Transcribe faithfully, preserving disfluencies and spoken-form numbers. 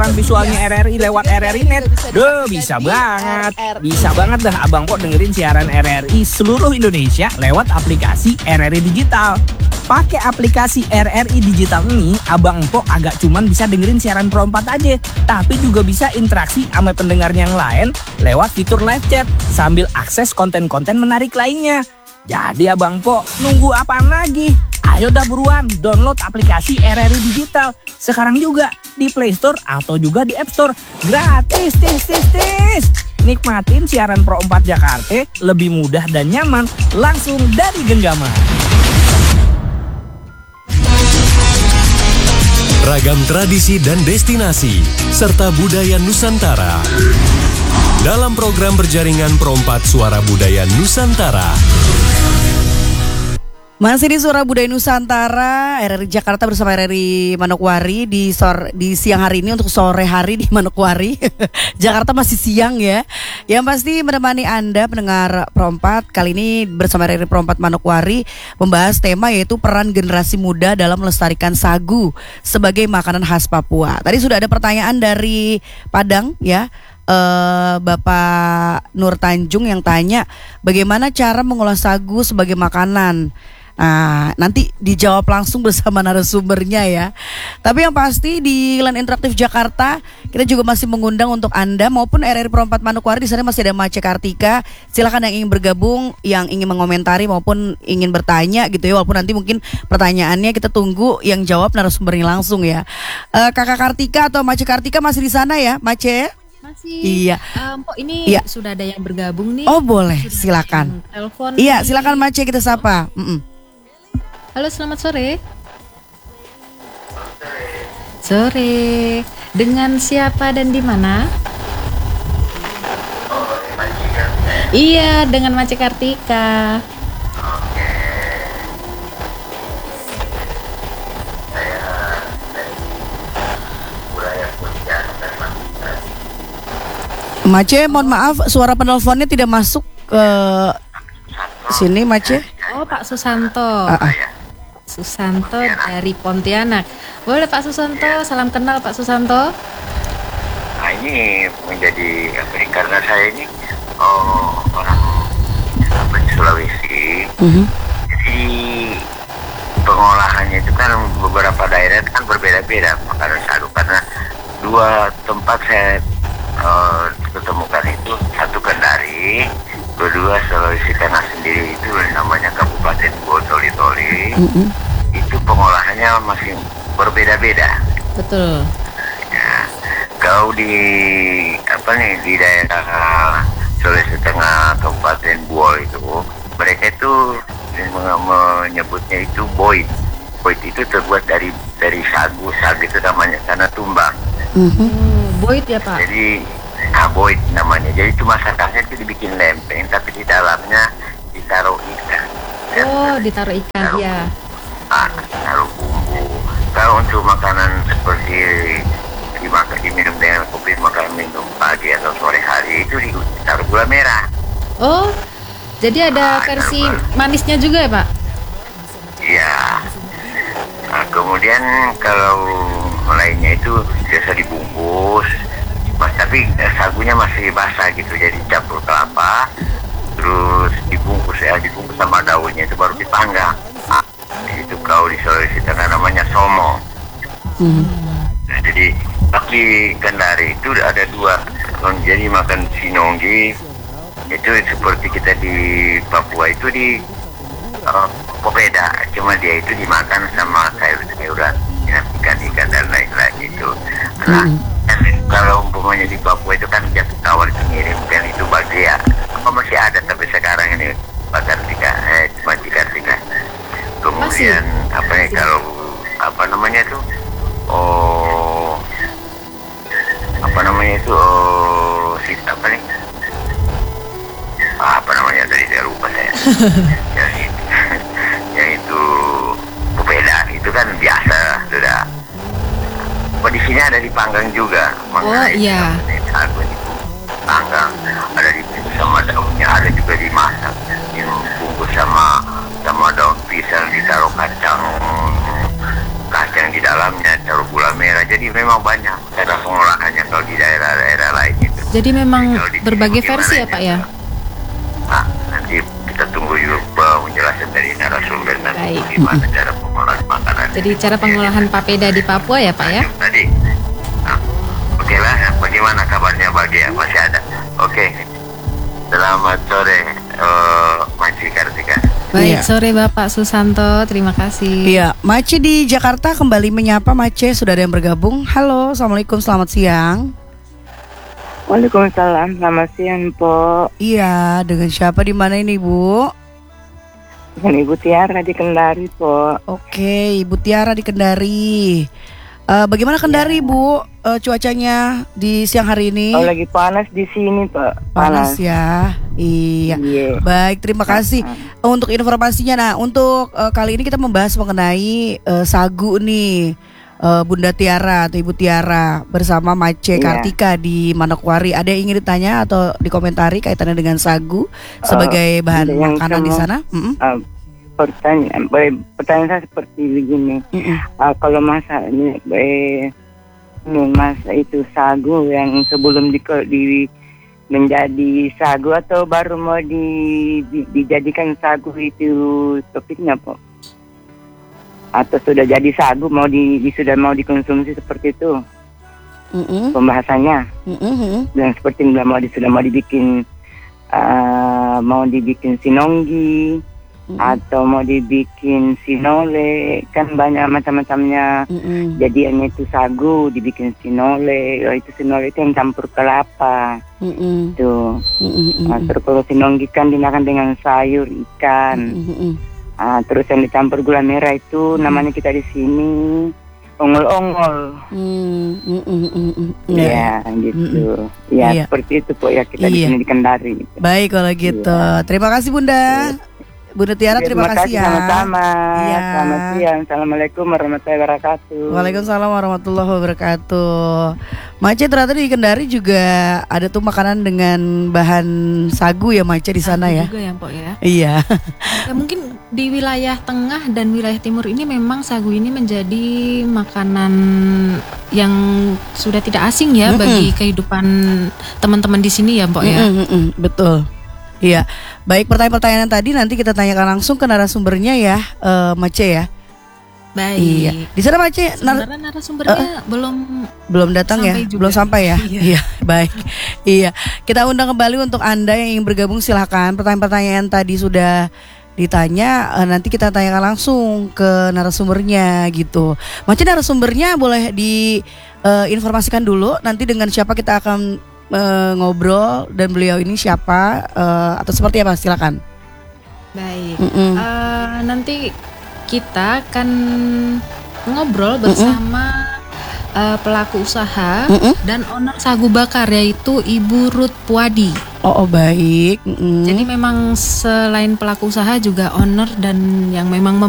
menyaksikan visualnya R R I lewat R R I Net, duh bisa banget. Bisa banget dah Abang Po dengerin siaran R R I seluruh Indonesia lewat aplikasi R R I Digital. Pakai aplikasi R R I Digital ini, Abang Po agak cuman bisa dengerin siaran Pro empat aja, tapi juga bisa interaksi sama pendengar yang lain lewat fitur live chat sambil akses konten-konten menarik lainnya. Jadi Abang Po, nunggu apaan lagi? Ayo dah buruan download aplikasi R R I Digital sekarang juga di Play Store atau juga di App Store. Gratis, tis, tis, tis. Nikmatin siaran Pro empat Jakarta lebih mudah dan nyaman langsung dari genggaman. Ragam tradisi dan destinasi, serta budaya Nusantara. Dalam program berjaringan Pro empat Suara Budaya Nusantara. Masih di Suara Budaya Nusantara, R R I Jakarta bersama R R I Manokwari di sore, di siang hari ini untuk sore hari di Manokwari. Jakarta masih siang ya. Yang pasti menemani Anda pendengar Pro empat kali ini bersama R R I Pro empat Manokwari membahas tema yaitu peran generasi muda dalam melestarikan sagu sebagai makanan khas Papua. Tadi sudah ada pertanyaan dari Padang ya. Uh, Bapak Nur Tanjung yang tanya bagaimana cara mengolah sagu sebagai makanan. Nah, nanti dijawab langsung bersama narasumbernya ya. Tapi yang pasti di Land Interaktif Jakarta kita juga masih mengundang untuk Anda maupun R R I Pro empat Manokwari. Di sana masih ada Mace Kartika. Silakan yang ingin bergabung, yang ingin mengomentari maupun ingin bertanya gitu ya. Walaupun nanti mungkin pertanyaannya kita tunggu yang jawab narasumbernya langsung ya. uh, Kakak Kartika atau Mace Kartika masih di sana ya, Mace? Masih. Iya. Um, Pok ini iya. Sudah ada yang bergabung nih. Oh boleh, sudah silakan. Telepon. Iya, silakan Mace kita sapa. Mm-mm. Halo, selamat sore. Sore. Dengan siapa dan di mana? Iya, dengan Mace Kartika. Mace, mohon maaf suara penelponnya tidak masuk ke sini, Mace. Oh, Pak Susanto. Ah, ah. Susanto dari Pontianak. Boleh Pak Susanto, salam kenal Pak Susanto. Nah ini menjadi apa nih, karena saya ini oh, orang apa, Sulawesi. Mm-hmm. Jadi pengolahannya itu kan beberapa daerah kan berbeda-beda makanan sagu, karena dua tempat saya uh, ketemukan itu, satu Kendari, kedua Sulawesi Tengah sendiri itu namanya Kabupaten Botoli-Toli. Mm-hmm. Itu pengolahannya masih berbeda-beda. Betul. Ya, kalau di apa nih di daerah Sulawesi Tengah Kabupaten Buol itu, mereka itu menyebutnya itu boit. Boit itu terbuat dari dari sagu, sagu itu namanya karena tumbang. Mm-hmm. Boit ya Pak. Jadi nah, boit namanya. Jadi itu masakannya itu dibikin lempeng, tapi di dalamnya ditaruh ikan. Oh, ya, ditaruh ikan taruh, ya. Ah, taruh bumbu. Kalau untuk makanan seperti dimakan, diminum dengan kopi, makan minum pagi atau sore hari itu ditaruh gula merah. Oh, jadi ada ah, versi manisnya juga ya Pak? Iya. Nah, kemudian kalau lainnya itu biasa dibungkus. Mas, tapi eh, sagunya masih basah gitu, jadi campur kelapa, terus dibungkus ya, dibungkus sama daunnya itu baru dipanggang. Ah, itu kalau di Sulawesi Tengah namanya somo. Mm. Nah, jadi di Kendari itu ada dua, jadi makan sinonggi itu seperti kita di Papua itu di uh, popeda, cuma dia itu dimakan sama sayur-sayuran, ya, ikan-ikan dan lain-lain itu. Nah, mm. kalau umpamanya di Papua itu kan jatuh tawar itu ngirim kan itu bagia. Apa masih ada tapi sekarang ini bakar tiga, eh majikan tiga. Kemudian masih. Apa ya kalau apa namanya itu, oh apa namanya itu, oh si apa nih, ah, apa namanya tadi saya lupa saya. yang itu, yang itu popeda itu kan biasa sudah. Oh, di sini ada dipanggang juga. Oh iya. Sagu dipanggang, ada dibungkus sama daunnya, ada juga dimasak, dibungkus sama sama daun pisang, ditaruh kacang kacang di dalamnya, taruh gula merah. Jadi memang banyak cara pengolahan Jadi memang Kalau di sini berbagai versi ya bagaimana Pak ya? Nah, nanti kita tunggu juga penjelasan dari narasumber nanti Baik. gimana cara pengolahan makanan. Jadi cara pengolahan papeda di Papua ya Pak ya? Tadi. Nah, oke lah, bagaimana kabarnya Bagia? Masih ada? Oke. Selamat sore, uh, Maci Kartika. Iya. Baik, sore Bapak Susanto, terima kasih. Iya, Mace di Jakarta kembali menyapa. Mace sudah ada yang bergabung. Halo, assalamualaikum, selamat siang. Waalaikumsalam, selamat siang, Po. Iya, dengan siapa di mana ini, Bu? Dengan Ibu Tiara di Kendari, Po. Oke, Ibu Tiara di Kendari. Eh, bagaimana Kendari, Bu? Eh, cuacanya di siang hari ini? Oh, lagi panas di sini, Pak. Panas ya. Iya. Iya. Baik, terima kasih untuk informasinya. Nah, untuk eh, kali ini kita membahas mengenai eh, sagu nih. Eh, Bunda Tiara atau Ibu Tiara bersama Mace Iya. Kartika di Manokwari. Ada yang ingin ditanya atau dikomentari kaitannya dengan sagu sebagai bahan ada yang makanan di sama- sana? Mm-mm. Uh, pertanyaan, eh, pertanyaan saya seperti begini. Mm-mm. Uh, kalau masa ini, eh, ini masa itu sagu yang sebelum di, di menjadi sagu atau baru mau di, di- dijadikan sagu itu topiknya, Po? Atau sudah jadi sagu mau di, di- sudah mau dikonsumsi seperti itu Mm-mm. pembahasannya? Mm-mm. Dan seperti yang mau di, sudah mau dibikin uh, mau dibikin sinonggi Mm-mm. atau mau dibikin sinole, kan banyak macam-macamnya. Mm-mm. Jadiannya itu sagu dibikin sinole. Oh, itu sinole itu yang campur kelapa Mm-mm. tuh. Mm-mm. Nah, terus kalau sinonggi kan dimakan dengan sayur ikan. Mm-mm. Ah, terus yang dicampur gula merah itu namanya kita di sini ongol-ongol. Mm, mm, mm, mm, mm. Ya, gitu. Ya, Iya. seperti itu, Po, ya kita di Iya. sini di Kendari. Gitu. Baik kalau gitu. Terima kasih Bunda. Bunda Tiara, Ya, terima, kasih ya. sama-sama. Iya. Selamat siang. Assalamualaikum warahmatullahi wabarakatuh. Waalaikumsalam warahmatullahi wabarakatuh. Mace, ternyata di Kendari juga ada tuh makanan dengan bahan sagu ya Mace di sana Sagu ya. juga ya Pak ya. Iya. Ya, mungkin di wilayah tengah dan wilayah timur ini memang sagu ini menjadi makanan yang sudah tidak asing ya Mm-mm. bagi kehidupan teman-teman di sini ya Mbok ya. Mm-mm, mm-mm, betul. Iya. Baik, pertanyaan-pertanyaan tadi nanti kita tanyakan langsung ke narasumbernya ya, eh, Mace ya. Baik. Iya. Di sana Mace nar- Sebenarnya narasumbernya belum belum datang ya, Sampai juga. belum sampai ya. Iya. Iya, baik. Iya, kita undang kembali untuk Anda yang ingin bergabung, silahkan. Pertanyaan-pertanyaan tadi sudah ditanya, eh, nanti kita tanyakan langsung ke narasumbernya gitu. Macam narasumbernya boleh diinformasikan dulu. Nanti dengan siapa kita akan eh, ngobrol dan beliau ini siapa eh, atau seperti apa? Silakan. baik. Mm-mm. Eh, nanti kita akan ngobrol bersama eh, pelaku usaha Mm-mm. dan owner sagu bakar yaitu Ibu Ruth Puadi. Oh, oh baik. Mm-mm. Jadi memang selain pelaku usaha juga owner dan yang memang